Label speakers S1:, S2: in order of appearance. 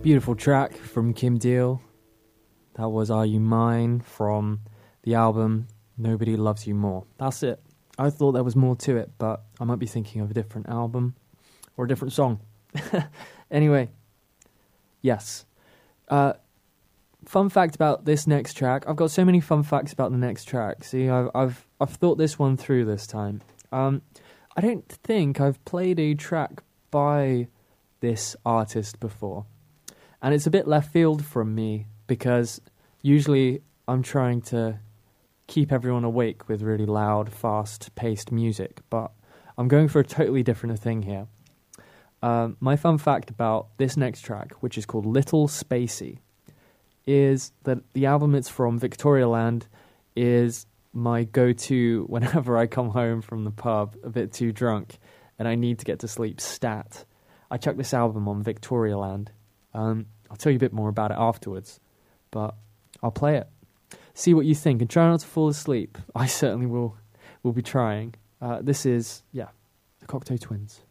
S1: Beautiful track from Kim Deal. That was Are You Mine from the album Nobody Loves You More. That's it. I thought there was more to it, but I might be thinking of a different album or a different song. Anyway, yes. Fun fact about this next track. I've got so many fun facts about the next track. See, I've thought this one through this time. I don't think I've played a track by this artist before. And it's a bit left field from me because usually I'm trying to keep everyone awake with really loud, fast-paced music, but I'm going for a totally different thing here. My fun fact about this next track, which is called Little Spacey, is that the album it's from, Victorialand, is my go-to whenever I come home from the pub a bit too drunk and I need to get to sleep stat. I chuck this album on Victorialand. I'll tell you a bit more about it afterwards, but I'll play it. See what you think and try not to fall asleep. I certainly will be trying. This is, the Cocteau Twins.